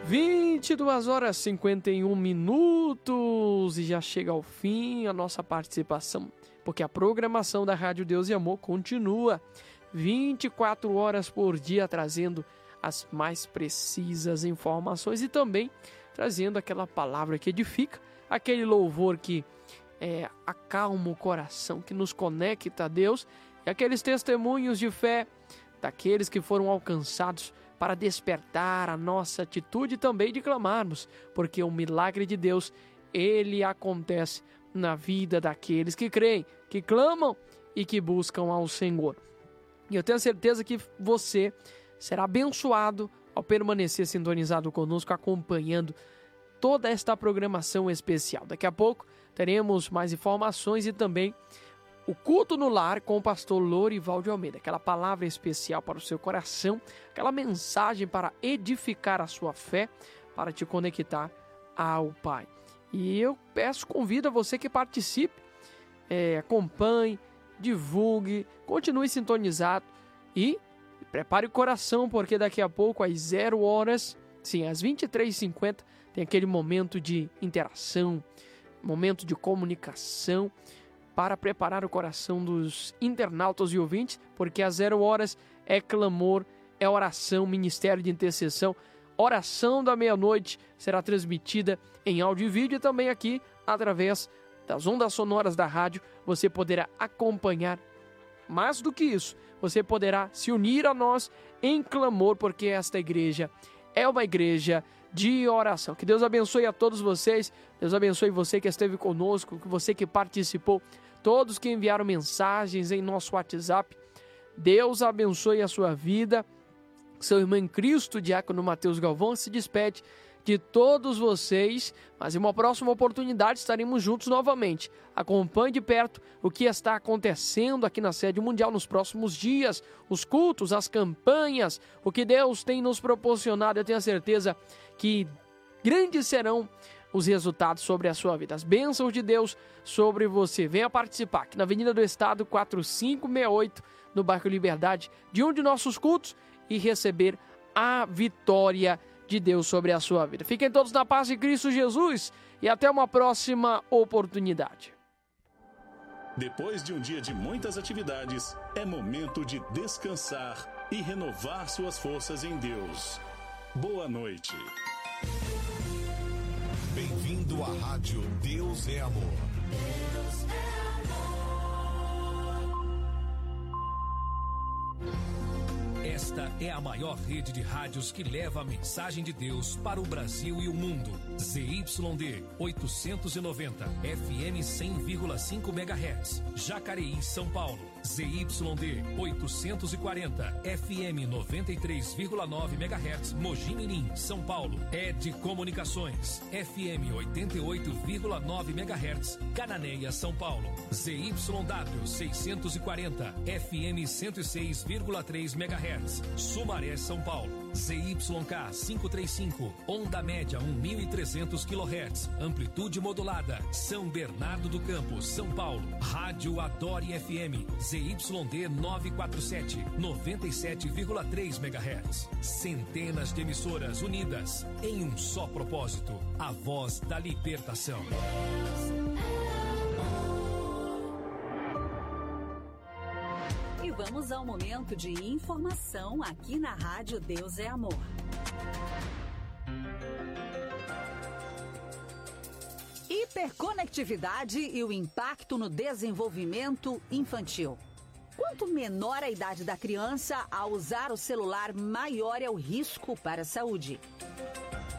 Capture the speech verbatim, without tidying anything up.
vinte e duas horas e cinquenta e um minutos e já chega ao fim a nossa participação, porque a programação da Rádio Deus e Amor continua vinte e quatro horas por dia, trazendo as mais precisas informações e também trazendo aquela palavra que edifica, aquele louvor que é, acalma o coração, que nos conecta a Deus, e aqueles testemunhos de fé daqueles que foram alcançados para despertar a nossa atitude também de clamarmos, porque o milagre de Deus, ele acontece na vida daqueles que creem, que clamam e que buscam ao Senhor. E eu tenho certeza que você será abençoado ao permanecer sintonizado conosco, acompanhando toda esta programação especial. Daqui a pouco teremos mais informações e também o culto no lar com o pastor Lorival de Almeida, aquela palavra especial para o seu coração, aquela mensagem para edificar a sua fé, para te conectar ao Pai. E eu peço, convido a você que participe, é, acompanhe, divulgue, continue sintonizado e prepare o coração, porque daqui a pouco, às zero horas, sim, às vinte e três e cinquenta, tem aquele momento de interação, momento de comunicação, para preparar o coração dos internautas e ouvintes, porque às zero horas é clamor, é oração, ministério de intercessão. Oração da meia-noite será transmitida em áudio e vídeo e também aqui através das ondas sonoras da rádio você poderá acompanhar. Mais do que isso, você poderá se unir a nós em clamor, porque esta igreja é uma igreja de oração. Que Deus abençoe a todos vocês, Deus abençoe você que esteve conosco, você que participou, todos que enviaram mensagens em nosso WhatsApp. Deus abençoe a sua vida. Seu irmão em Cristo, diácono Mateus Galvão, se despede de todos vocês, mas em uma próxima oportunidade estaremos juntos novamente. Acompanhe de perto o que está acontecendo aqui na sede mundial nos próximos dias, os cultos, as campanhas, o que Deus tem nos proporcionado. Eu tenho a certeza que grandes serão os resultados sobre a sua vida, as bênçãos de Deus sobre você. Venha participar aqui na Avenida do Estado quatro cinco seis oito, no bairro Liberdade, de um de nossos cultos e receber a vitória de Deus sobre a sua vida. Fiquem todos na paz de Cristo Jesus e até uma próxima oportunidade. Depois de um dia de muitas atividades, é momento de descansar e renovar suas forças em Deus. Boa noite. Bem-vindo à Rádio Deus é Amor. Deus é amor. Esta é a maior rede de rádios que leva a mensagem de Deus para o Brasil e o mundo. Z Y D oitocentos e noventa, F M cem vírgula cinco megahertz, Jacareí, São Paulo. Z Y D oitocentos e quarenta, F M noventa e três vírgula nove megahertz, Mogi Mirim, São Paulo. Ed Comunicações, F M oitenta e oito vírgula nove megahertz, Cananéia, São Paulo. Z Y W seiscentos e quarenta, F M cento e seis vírgula três megahertz, Sumaré, São Paulo. Z Y K quinhentos e trinta e cinco, onda média mil e trezentos quilohertz, amplitude modulada, São Bernardo do Campo, São Paulo. Rádio Adore F M, Z Y D novecentos e quarenta e sete, noventa e sete vírgula três megahertz. Centenas de emissoras unidas em um só propósito, a voz da libertação. E vamos ao momento de informação aqui na Rádio Deus é Amor. Hiperconectividade e o impacto no desenvolvimento infantil. Quanto menor a idade da criança, ao usar o celular, maior é o risco para a saúde.